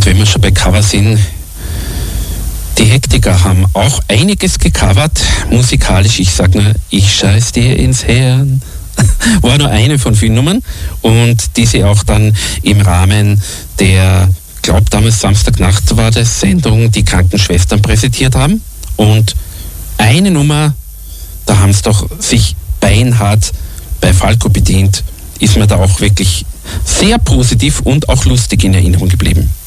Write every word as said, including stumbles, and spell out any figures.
wenn wir schon bei Cover sind, die Hektiker haben auch einiges gecovert, musikalisch. Ich sag nur, ich scheiß dir ins Hirn. War nur eine von vielen Nummern und die sie auch dann im Rahmen der, glaub damals Samstagnacht war das, Sendung Die Krankenschwestern präsentiert haben. Und eine Nummer, da haben es doch sich beinhart bei Falco bedient, ist mir da auch wirklich sehr positiv und auch lustig in Erinnerung geblieben.